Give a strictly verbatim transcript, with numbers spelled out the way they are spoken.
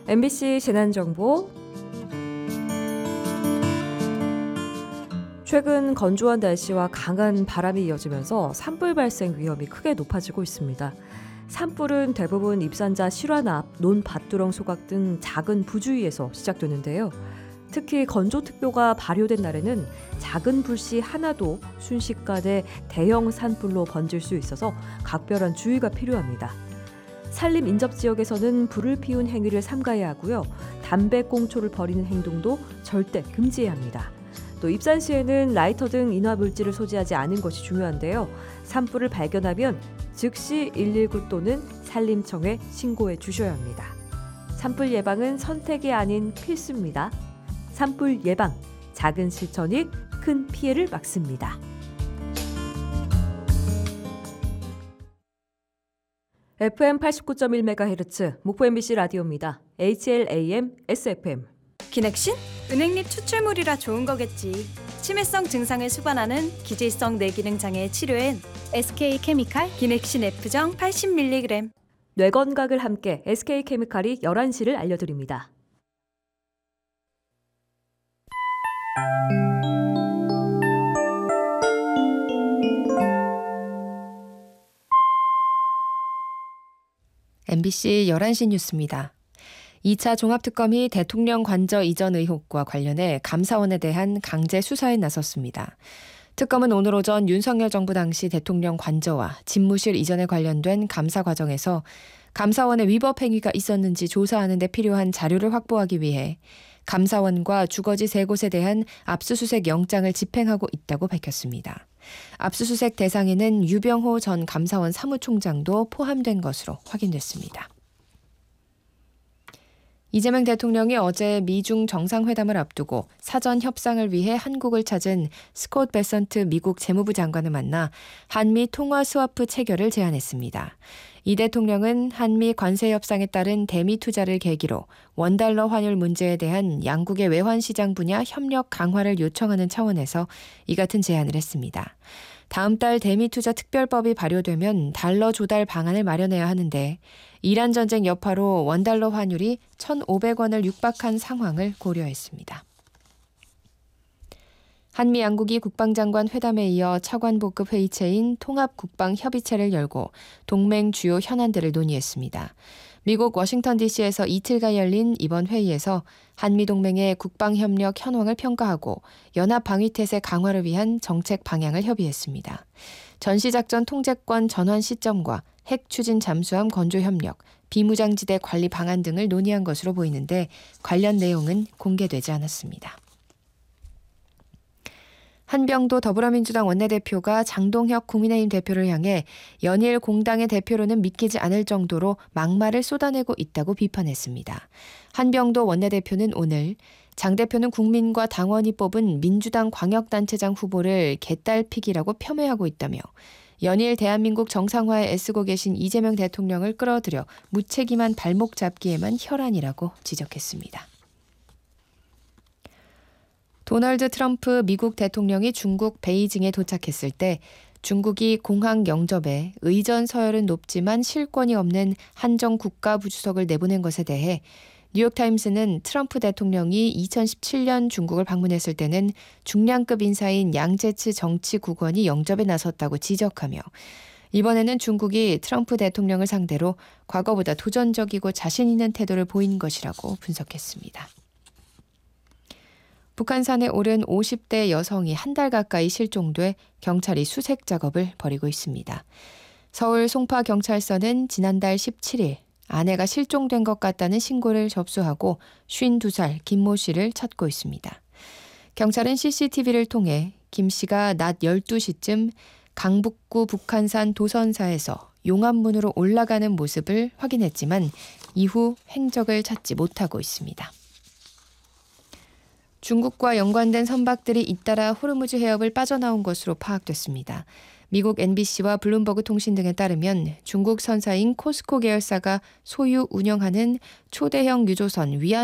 엠비씨 재난정보. 최근 건조한 날씨와 강한 바람이 이어지면서 산불 발생 위험이 크게 높아지고 있습니다. 산불은 대부분 입산자 실환 앞, 논밭두렁 소각 등 작은 부주의에서 시작되는데요. 특히 건조특보가 발효된 날에는 작은 불씨 하나도 순식간에 대형 산불로 번질 수 있어서 각별한 주의가 필요합니다. 산림 인접 지역에서는 불을 피운 행위를 삼가야 하고요. 담배꽁초를 버리는 행동도 절대 금지해야 합니다. 또 입산 시에는 라이터 등 인화 물질을 소지하지 않은 것이 중요한데요. 산불을 발견하면 즉시 일일구 또는 산림청에 신고해 주셔야 합니다. 산불 예방은 선택이 아닌 필수입니다. 산불 예방, 작은 실천이 큰 피해를 막습니다. 에프엠 팔십구 점 일 메가헤르츠 목포 엠비씨 라디오입니다. 에이치엘에이엠, 에스에프엠. 기넥신? 은행잎 추출물이라 좋은 거겠지. 치매성 증상을 수반하는 기질성 뇌기능 장애 치료엔 에스케이케미칼 기넥신 F정 팔십 밀리그램. 뇌 건강을 함께 에스케이케미칼이 열한 시를 알려드립니다. 엠비씨 열한 시 뉴스입니다. 이 차 종합특검이 대통령 관저 이전 의혹과 관련해 감사원에 대한 강제 수사에 나섰습니다. 특검은 오늘 오전 윤석열 정부 당시 대통령 관저와 집무실 이전에 관련된 감사 과정에서 감사원의 위법 행위가 있었는지 조사하는 데 필요한 자료를 확보하기 위해 감사원과 주거지 세 곳에 대한 압수수색 영장을 집행하고 있다고 밝혔습니다. 압수수색 대상에는 유병호 전 감사원 사무총장도 포함된 것으로 확인됐습니다. 이재명 대통령이 어제 미중 정상회담을 앞두고 사전 협상을 위해 한국을 찾은 스콧 베선트 미국 재무부 장관을 만나 한미 통화 스와프 체결을 제안했습니다. 이 대통령은 한미 관세 협상에 따른 대미 투자를 계기로 원달러 환율 문제에 대한 양국의 외환시장 분야 협력 강화를 요청하는 차원에서 이 같은 제안을 했습니다. 다음 달 대미투자 특별법이 발효되면 달러 조달 방안을 마련해야 하는데 이란 전쟁 여파로 원달러 환율이 천오백 원을 육박한 상황을 고려했습니다. 한미 양국이 국방장관 회담에 이어 차관보급 회의체인 통합국방협의체를 열고 동맹 주요 현안들을 논의했습니다. 미국 워싱턴 디씨에서 이틀간 열린 이번 회의에서 한미동맹의 국방협력 현황을 평가하고 연합방위태세 강화를 위한 정책 방향을 협의했습니다. 전시작전 통제권 전환 시점과 핵 추진 잠수함 건조 협력, 비무장지대 관리 방안 등을 논의한 것으로 보이는데 관련 내용은 공개되지 않았습니다. 한병도 더불어민주당 원내대표가 장동혁 국민의힘 대표를 향해 연일 공당의 대표로는 믿기지 않을 정도로 막말을 쏟아내고 있다고 비판했습니다. 한병도 원내대표는 오늘 장 대표는 국민과 당원이 뽑은 민주당 광역단체장 후보를 개딸픽이라고 폄훼하고 있다며 연일 대한민국 정상화에 애쓰고 계신 이재명 대통령을 끌어들여 무책임한 발목 잡기에만 혈안이라고 지적했습니다. 도널드 트럼프 미국 대통령이 중국 베이징에 도착했을 때 중국이 공항 영접에 의전 서열은 높지만 실권이 없는 한정 국가부주석을 내보낸 것에 대해 뉴욕타임스는 트럼프 대통령이 이천십칠 년 중국을 방문했을 때는 중량급 인사인 양제츠 정치국원이 영접에 나섰다고 지적하며 이번에는 중국이 트럼프 대통령을 상대로 과거보다 도전적이고 자신 있는 태도를 보인 것이라고 분석했습니다. 북한산에 오른 오십 대 여성이 한 달 가까이 실종돼 경찰이 수색 작업을 벌이고 있습니다. 서울 송파경찰서는 지난달 십칠 일 아내가 실종된 것 같다는 신고를 접수하고 쉰두 살 김모 씨를 찾고 있습니다. 경찰은 씨씨티비를 통해 김 씨가 낮 열두 시쯤 강북구 북한산 도선사에서 용암문으로 올라가는 모습을 확인했지만 이후 행적을 찾지 못하고 있습니다. 중국과 연관된 선박들이 잇따라 호르무즈 해협을 빠져나온 것으로 파악됐습니다. 미국 엠비씨와 블룸버그 통신 등에 따르면 중국 선사인 코스코 계열사가 소유 운영하는 초대형 유조선 위안